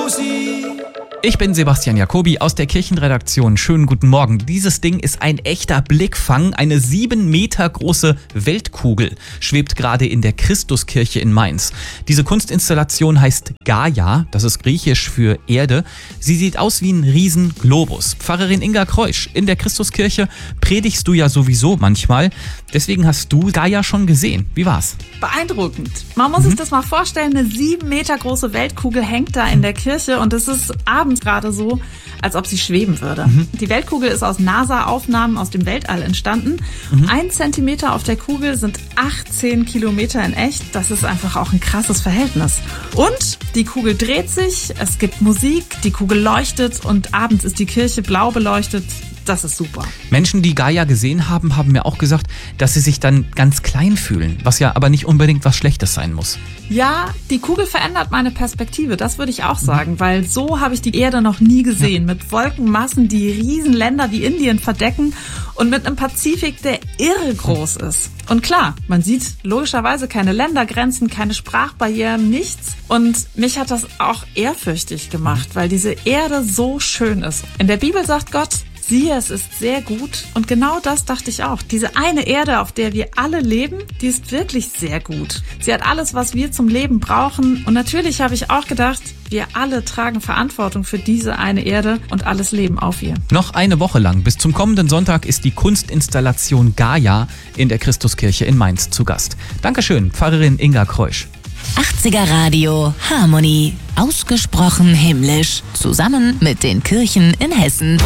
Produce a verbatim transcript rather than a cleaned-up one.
Rosi. Ich bin Sebastian Jacobi aus der Kirchenredaktion. Schönen guten Morgen. Dieses Ding ist ein echter Blickfang. Eine sieben Meter große Weltkugel schwebt gerade in der Christuskirche in Mainz. Diese Kunstinstallation heißt Gaia, das ist griechisch für Erde. Sie sieht aus wie ein Riesenglobus. Pfarrerin Inga Kreusch, in der Christuskirche predigst du ja sowieso manchmal. Deswegen hast du Gaia schon gesehen. Wie war's? Beeindruckend. Man muss Mhm. sich das mal vorstellen, eine sieben Meter große Weltkugel hängt da in der Kirche und es ist abends gerade so, als ob sie schweben würde. Mhm. Die Weltkugel ist aus NASA-Aufnahmen aus dem Weltall entstanden. Mhm. Ein Zentimeter auf der Kugel sind achtzehn Kilometer in echt. Das ist einfach auch ein krasses Verhältnis. Und die Kugel dreht sich, es gibt Musik, die Kugel leuchtet und abends ist die Kirche blau beleuchtet. Das ist super. Menschen, die Gaia gesehen haben, haben mir auch gesagt, dass sie sich dann ganz klein fühlen, was ja aber nicht unbedingt was Schlechtes sein muss. Ja, die Kugel verändert meine Perspektive, das würde ich auch sagen, weil so habe ich die Erde noch nie gesehen. Ja. Mit Wolkenmassen, die Riesenländer wie Indien verdecken und mit einem Pazifik, der irre groß ist. Und klar, man sieht logischerweise keine Ländergrenzen, keine Sprachbarrieren, nichts. Und mich hat das auch ehrfürchtig gemacht, weil diese Erde so schön ist. In der Bibel sagt Gott: Siehe, es ist sehr gut. Und genau das dachte ich auch. Diese eine Erde, auf der wir alle leben, die ist wirklich sehr gut. Sie hat alles, was wir zum Leben brauchen. Und natürlich habe ich auch gedacht, wir alle tragen Verantwortung für diese eine Erde und alles Leben auf ihr. Noch eine Woche lang, bis zum kommenden Sonntag, ist die Kunstinstallation Gaia in der Christuskirche in Mainz zu Gast. Dankeschön, Pfarrerin Inga Kreusch. achtziger Radio Harmonie. Ausgesprochen himmlisch. Zusammen mit den Kirchen in Hessen.